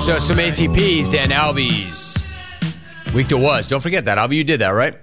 so some ATPs, Dan Albies. Week to was. Don't forget that. Albie, you did that, right?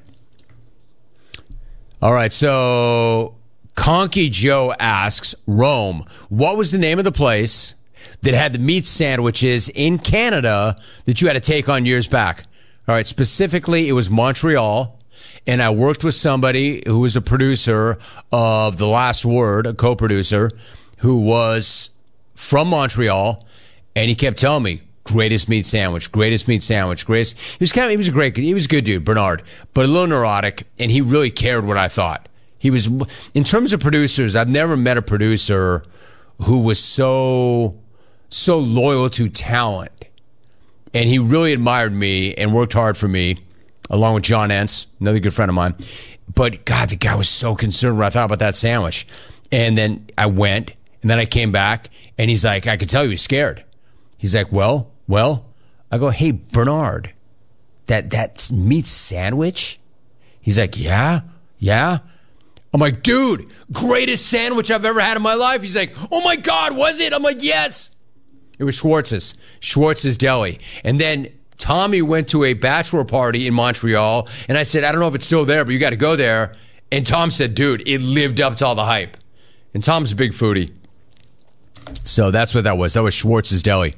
All right, so Conky Joe asks, Rome, what was the name of the place that had the meat sandwiches in Canada that you had to take on years back? All right, specifically, it was Montreal, and I worked with somebody who was a producer of The Last Word, a co-producer, who was from Montreal, and he kept telling me, greatest meat sandwich, greatest. He was a good dude, Bernard, but a little neurotic, and he really cared what I thought. He was, in terms of producers, I've never met a producer who was so loyal to talent. And he really admired me and worked hard for me, along with John Entz, another good friend of mine. But, God, the guy was so concerned when I thought about that sandwich. And then I went, and then I came back, and he's like, I could tell he was scared. He's like, well, I go, hey, Bernard, that meat sandwich? He's like, yeah. I'm like, dude, greatest sandwich I've ever had in my life. He's like, oh my God, was it? I'm like, yes. It was Schwartz's Deli. And then Tommy went to a bachelor party in Montreal, and I said, I don't know if it's still there, but you got to go there. And Tom said, dude, it lived up to all the hype. And Tom's a big foodie. So that's what that was. That was Schwartz's Deli.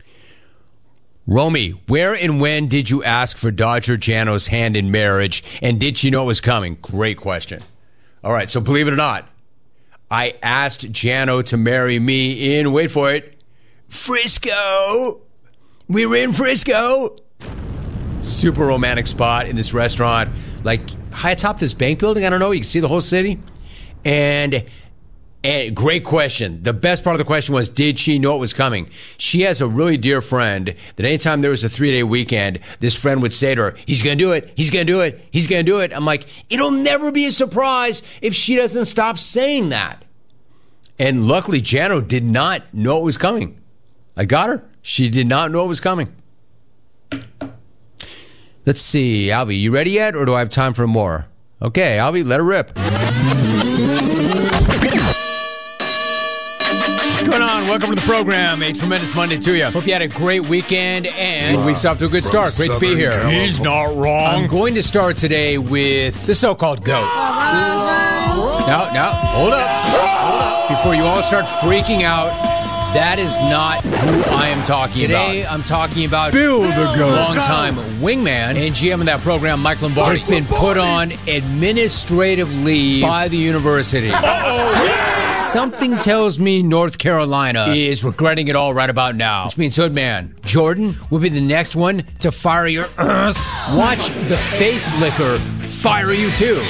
Romy, where and when did you ask for Dodger Jano's hand in marriage, and did she know it was coming? Great question. All right, so believe it or not, I asked Jano to marry me in, wait for it, Frisco. We were in Frisco. Super romantic spot in this restaurant, like high atop this bank building. I don't know. You can see the whole city. And great question. The best part of the question was, did she know it was coming? She has a really dear friend that anytime there was a 3-day weekend, this friend would say to her, he's going to do it. He's going to do it. He's going to do it. I'm like, it'll never be a surprise if she doesn't stop saying that. And luckily, Jano did not know it was coming. I got her. She did not know it was coming. Let's see. Albie, you ready yet, or do I have time for more? Okay, Albie, let her rip. What's going on? Welcome to the program. A tremendous Monday to you. Hope you had a great weekend and week's off to a good start. Great to be here. He's not wrong. I'm going to start today with the so-called GOAT. Now, hold up. Before you all start freaking out, that is not who I am talking about. Today, I'm talking about Bill the GOAT. Long-time wingman and GM of that program, Mike Lombardi, has been put on administrative leave by the university. Something tells me North Carolina is regretting it all right about now. Which means Hoodman, Jordan will be the next one to fire your ass. Watch the face licker fire you too.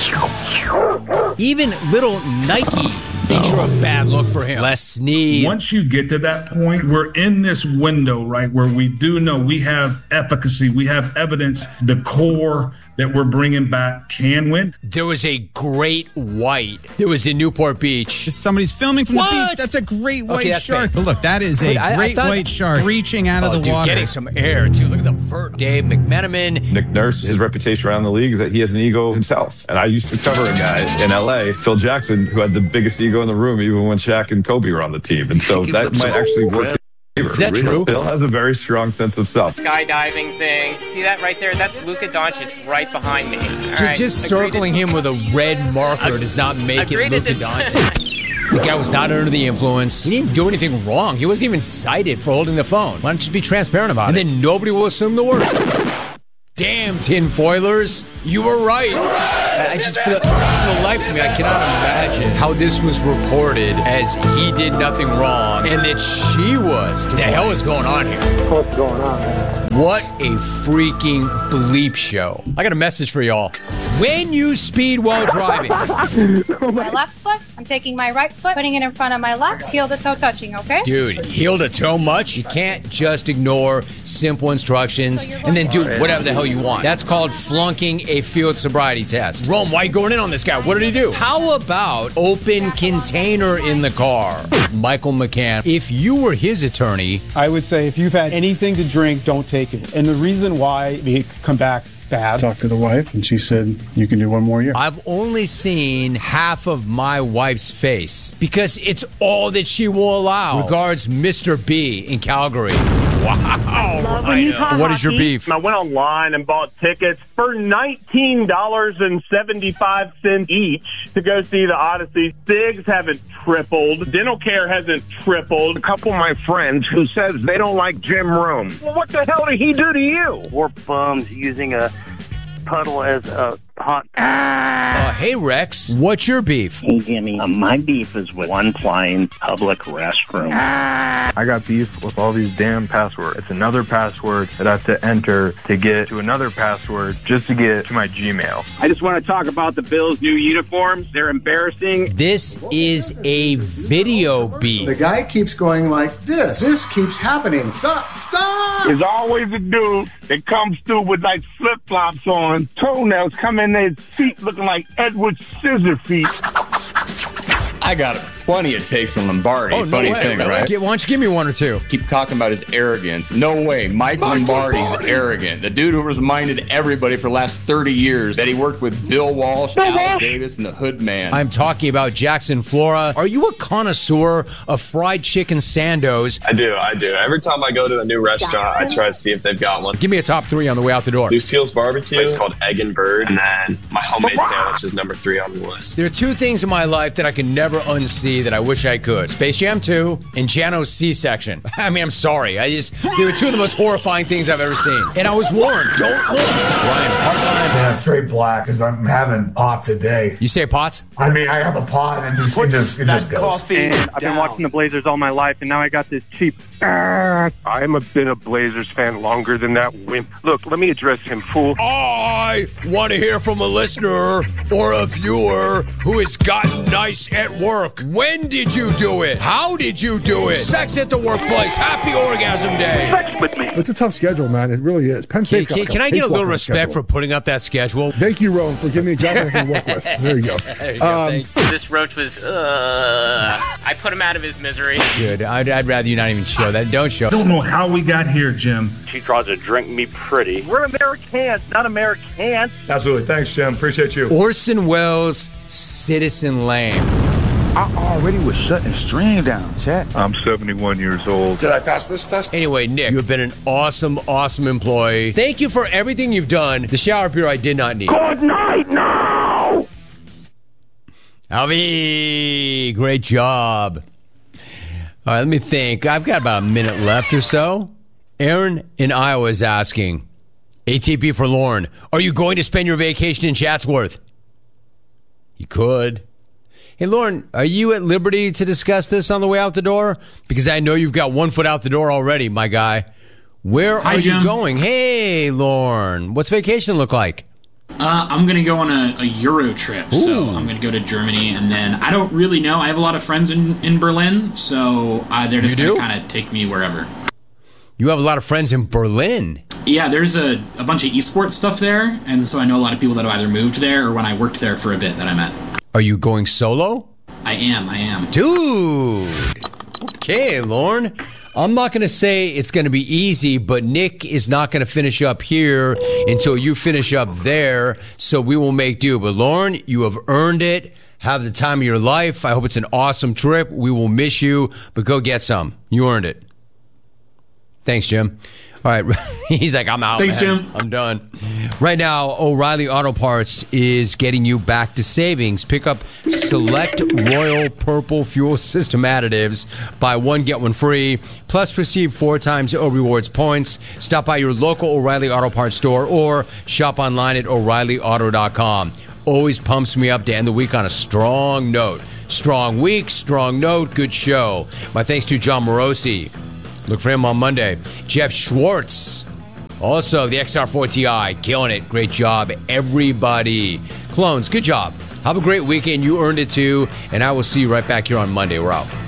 Even little Nike thinks you're a bad look for him. Les Snead. Once you get to that point, we're in this window, right, where we do know we have efficacy, we have evidence, the core that we're bringing back can win. There was a great white. There was in Newport Beach. Somebody's filming from the beach. That's a great white shark. Fake. Look, that is a great white shark reaching out of the water. Getting some air, too. Look at the vert. Dave McMenamin. Nick Nurse, his reputation around the league is that he has an ego himself. And I used to cover a guy in L.A., Phil Jackson, who had the biggest ego in the room, even when Shaq and Kobe were on the team. And so that might actually work. Is that true? Phil has a very strong sense of self. Skydiving thing. See that right there? That's Luka Doncic right behind me. Just circling him with a red marker does not make it Luka Doncic. The guy was not under the influence. He didn't do anything wrong. He wasn't even cited for holding the phone. Why don't you just be transparent about it? And then nobody will assume the worst. Damn, tinfoilers. You were right. I just feel, for the life of me, I cannot imagine how this was reported as he did nothing wrong and that she was. What the hell is going on here? What's going on, man? What a freaking bleep show. I got a message for y'all. When you speed while driving. My left foot, I'm taking my right foot, putting it in front of my left, heel to toe touching, okay? Dude, heel to toe much? You can't just ignore simple instructions and then do whatever the hell you want. That's called flunking a field sobriety test. Rome, why are you going in on this guy? What did he do? How about open container in the car? Michael McCann, if you were his attorney, I would say if you've had anything to drink, don't take it. And the reason why it come back bad. Talked to the wife, and she said, you can do one more year. I've only seen half of my wife's face because it's all that she will allow. Regards, Mr. B in Calgary. Wow. What is your beef? I went online and bought tickets for $19.75 each to go see the Odyssey. Cigs haven't tripled. Dental care hasn't tripled. A couple of my friends who says they don't like Jim Rome. Well, what the hell did he do to you? We're bums using a puddle as a hot. Hey, Rex, what's your beef? Hey, Jimmy, my beef is with one flying public restroom. I got beef with all these damn passwords. It's another password that I have to enter to get to another password just to get to my Gmail. I just want to talk about the Bills' new uniforms. They're embarrassing. This is a video beef. The guy keeps going like this. This keeps happening. Stop! There's always a dude that comes through with like flip-flops on, toenails come in their feet looking like Edward Scissorfeet. I got plenty of takes on Lombardi. Oh, no Funny way, thing, really? right? Why don't you give me one or two? Keep talking about his arrogance. No way. Mike Lombardi's arrogant. The dude who reminded everybody for the last 30 years that he worked with Bill Walsh, Al Davis, and the Hood Man. I'm talking about Jackson Flora. Are you a connoisseur of fried chicken sandos? I do. Every time I go to a new restaurant, I try to see if they've got one. Give me a top 3 on the way out the door. Lucille's Barbecue. It's called Egg and Bird. And then my homemade sandwich is number 3 on the list. There are 2 things in my life that I can never unsee that I wish I could. Space Jam 2 and Jano's C-section. I mean, I'm sorry. They were 2 of the most horrifying things I've ever seen. And I was warned. Don't look. Brian, hardline. Yeah, straight black, because I'm having pots a day. You say pots? I mean, I have a pot and it just goes. Coffee. I've been watching the Blazers all my life, and now I got this cheap. I'm been a Blazers fan longer than that wimp. Look, let me address him, fool. I want to hear from a listener or a viewer who has gotten nice at work. When did you do it? How did you do it? Sex at the workplace. Happy Orgasm Day. Sex with me. It's a tough schedule, man. It really is. Penn State's got Can I get a little respect for putting up that schedule? Thank you, Rome, for giving me exactly what I can work with. There you go. There you go. This roach was. I put him out of his misery. Good. I'd rather you not even show that. Don't show. I don't know how we got here, Jim. She tries to drink me pretty. We're Americans, not Americans. Absolutely. Thanks, Jim. Appreciate you. Orson Welles, Citizen Lane. I already was shutting stream down, chat. I'm 71 years old. Did I pass this test? Anyway, Nick, you have been an awesome, awesome employee. Thank you for everything you've done. The shower bureau I did not need. Good night now. Albie, great job. All right, let me think. I've got about a minute left or so. Aaron in Iowa is asking, ATP for Lauren, are you going to spend your vacation in Chatsworth? You could. Hey, Lauren, are you at liberty to discuss this on the way out the door? Because I know you've got 1 foot out the door already, my guy. Where are you going? Hey, Lauren, what's vacation look like? I'm going to go on a Euro trip. Ooh. So I'm going to go to Germany, and then I don't really know. I have a lot of friends in Berlin, so they're just going to kind of take me wherever. You have a lot of friends in Berlin. Yeah, there's a bunch of esports stuff there, and so I know a lot of people that have either moved there or when I worked there for a bit that I met. Are you going solo? I am. Dude! Okay, Lauren. I'm not going to say it's going to be easy, but Nick is not going to finish up here until you finish up there, so we will make do. But Lauren, you have earned it. Have the time of your life. I hope it's an awesome trip. We will miss you, but go get some. You earned it. Thanks, Jim. All right. He's like, I'm out. Thanks, man. Jim. I'm done. Right now, O'Reilly Auto Parts is getting you back to savings. Pick up select Royal Purple Fuel System additives. Buy one, get one free. Plus, receive 4 times O Rewards points. Stop by your local O'Reilly Auto Parts store or shop online at O'ReillyAuto.com. Always pumps me up to end the week on a strong note. Strong week, strong note, good show. My thanks to John Morosi. Look for him on Monday. Jeff Schwartz. Also, the XR4 Ti. Killing it. Great job, everybody. Clones, good job. Have a great weekend. You earned it too. And I will see you right back here on Monday. We're out.